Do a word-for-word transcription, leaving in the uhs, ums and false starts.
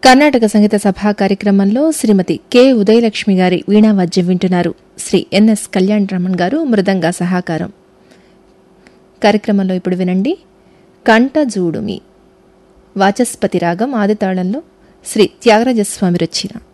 కర్ణాటక సంగీత సభా కార్యక్రమంలో శ్రీమతి కె ఉదయలక్ష్మి గారి వీణావాద్యం వింటున్నారు. శ్రీ ఎన్ఎస్ కళ్యాణ్ రమణ్ గారు మృదంగ సహకారం. కార్యక్రమంలో ఇప్పుడు వినండి కంఠజూడుమి. వాచస్పతి రాగం ఆదితాళంలో శ్రీ త్యాగరాజస్వామి రచన.